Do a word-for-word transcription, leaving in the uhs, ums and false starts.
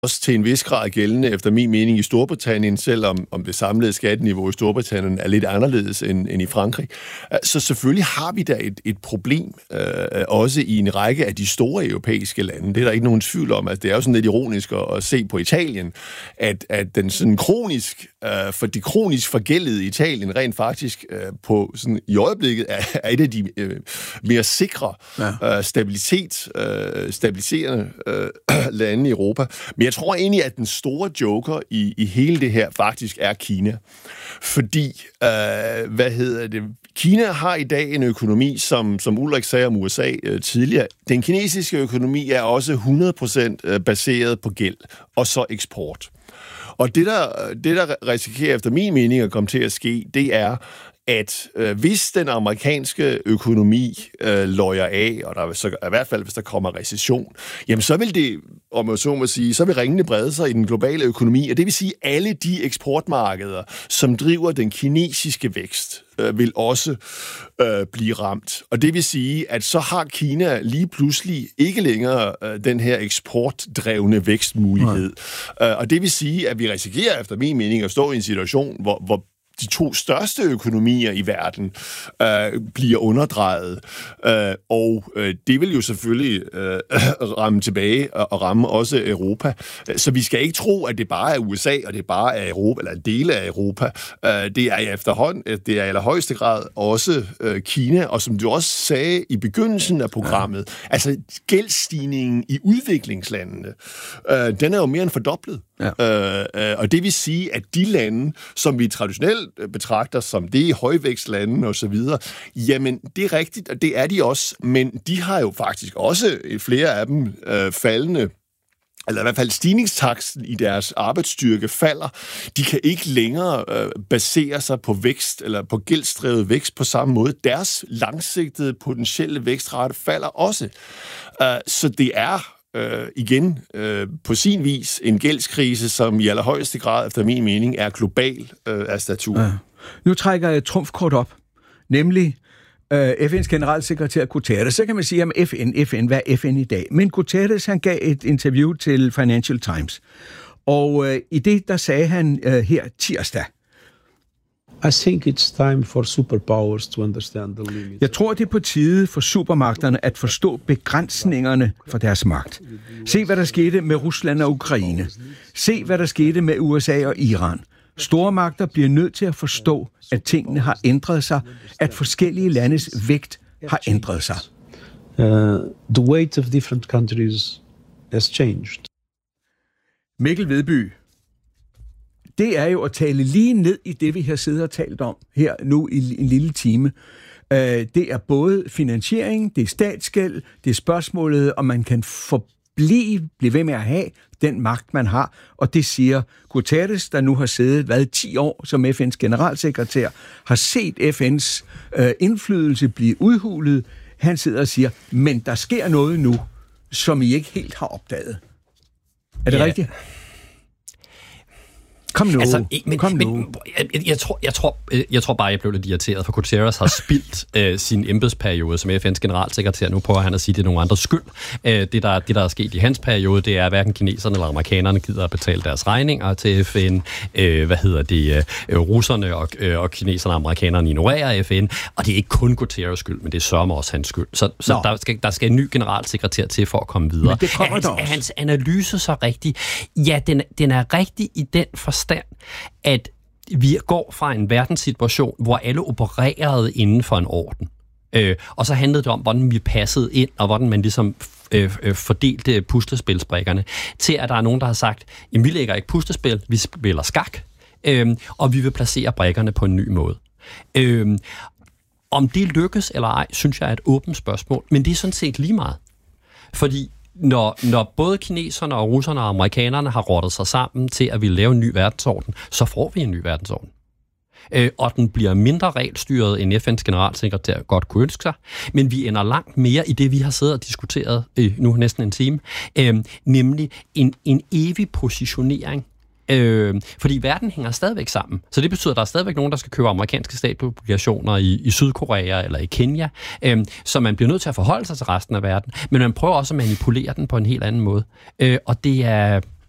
også til en vis grad gældende, efter min mening, i Storbritannien, selvom om det samlede skatteniveau i Storbritannien er lidt anderledes end, end i Frankrig. Så selvfølgelig har vi da et, et problem, øh, også i en række af de store europæiske lande. Det er der ikke nogen tvivl om. Altså, det er jo sådan lidt ironisk at, at se på Italien, at, at den sådan kronisk, øh, for de kronisk forgældede Italien rent faktisk øh, på sådan, i øjeblikket er, er et af de øh, mere sikre ja. øh, stabilitet, øh, stabiliserende øh, lande i Europa. Men jeg tror egentlig, at den store joker i, i hele det her faktisk er Kina. Fordi, øh, hvad hedder det, Kina har i dag en økonomi, som, som Ulrik sagde om U S A øh, tidligere. Den kinesiske økonomi er også hundrede procent baseret på gæld, og så eksport. Og det der, det, der risikerer efter min mening at komme til at ske, det er, at øh, hvis den amerikanske økonomi øh, løjer af, og der så, i hvert fald hvis der kommer recession, jamen så vil det, om jeg så må sige, så vil ringene brede sig i den globale økonomi, og det vil sige, at alle de eksportmarkeder, som driver den kinesiske vækst, øh, vil også øh, blive ramt. Og det vil sige, at så har Kina lige pludselig ikke længere øh, den her eksportdrevne vækstmulighed. Øh, og det vil sige, at vi risikerer efter min mening at stå i en situation, hvor, hvor de to største økonomier i verden øh, bliver underdrejet, øh, og øh, det vil jo selvfølgelig øh, ramme tilbage og, og ramme også Europa. Så vi skal ikke tro, at det bare er U S A, og det bare er Europa, eller dele af Europa. Øh, det er i efterhånd, det er i allerhøjeste grad også øh, Kina, og som du også sagde i begyndelsen af programmet, ja. altså gældstigningen i udviklingslandene, øh, den er jo mere end fordoblet. Ja. Øh, øh, og det vil sige, at de lande, som vi traditionelt betragter som det i højvækstlande og så videre, jamen det er rigtigt, og det er de også, men de har jo faktisk også flere af dem øh, faldende, eller i hvert fald stigningstakten i deres arbejdsstyrke falder. De kan ikke længere øh, basere sig på vækst, eller på gældsdrevet vækst på samme måde. Deres langsigtede potentielle vækstrate falder også. Uh, så det er Øh, igen, øh, på sin vis en gældskrise, som i allerhøjeste grad, efter min mening, er global øh, af statur. Ja. Nu trækker jeg et trumfkort op, nemlig øh, F N's generalsekretær Guterres. Så kan man sige om F N, F N, hvad er F N i dag? Men Guterres, han gav et interview til Financial Times, og øh, i det, der sagde han øh, her tirsdag, I think it's time for superpowers to understand the limits. Jeg tror, det er på tide for supermagterne at forstå begrænsningerne for deres magt. Se, hvad der skete med Rusland og Ukraine. Se, hvad der skete med U S A og Iran. Stormagter bliver nødt til at forstå, at tingene har ændret sig, at forskellige landes vægt har ændret sig. Uh, the weight of different countries has changed. Mikkel Vedby, det er jo at tale lige ned i det, vi har siddet og talt om her nu i en lille time. Det er både finansiering, det er statsgæld, det er spørgsmålet, om man kan forblive, blive ved med at have den magt, man har. Og det siger Guterres, der nu har siddet, hvad, ti år som F N's generalsekretær, har set F N's øh, indflydelse blive udhulet. Han sidder og siger, men der sker noget nu, som I ikke helt har opdaget. Er det yeah. rigtigt? Kom nu. Altså, men, Kom men, nu. Jeg, jeg, tror, jeg, tror, jeg tror bare, jeg blev lidt irriteret, for Guterres har spildt øh, sin embedsperiode som F N's generalsekretær. Nu prøver han at sige, at det er nogen andres skyld. Øh, det, der, det, der er sket i hans periode, det er, at hverken kineserne eller amerikanerne gider at betale deres regninger til F N. Øh, hvad hedder det? Øh, russerne og, øh, og kineserne og amerikanerne ignorerer F N. Og det er ikke kun Guterres skyld, men det er sørme også hans skyld. Så, så der, skal, der skal en ny generalsekretær til for at komme videre. Men det kommer er, der hans, også. er hans analyse så rigtig? Ja, den, den er rigtig i den forstand, at vi går fra en verdenssituation, hvor alle opererede inden for en orden. Øh, og så handlede det om, hvordan vi passede ind, og hvordan man ligesom øh, øh, fordelte puslespilsbrikkerne, til at der er nogen, der har sagt, jamen vi lægger ikke puslespil, vi spiller skak, øh, og vi vil placere brikkerne på en ny måde. Øh, om det lykkes eller ej, synes jeg er et åbent spørgsmål, men det er sådan set lige meget. Fordi Når, når både kineserne og russerne og amerikanerne har rottet sig sammen til at ville lave en ny verdensorden, så får vi en ny verdensorden. Øh, og den bliver mindre regelstyret, end F N's generalsekretær godt kunne ønske sig, men vi ender langt mere i det, vi har siddet og diskuteret øh, nu næsten en time, øh, nemlig en, en evig positionering. Øh, fordi verden hænger stadigvæk sammen. Så det betyder, at der er stadigvæk nogen, der skal købe amerikanske statsobligationer i, i Sydkorea eller i Kenya. Øh, så man bliver nødt til at forholde sig til resten af verden. Men man prøver også at manipulere den på en helt anden måde. Øh, og det er,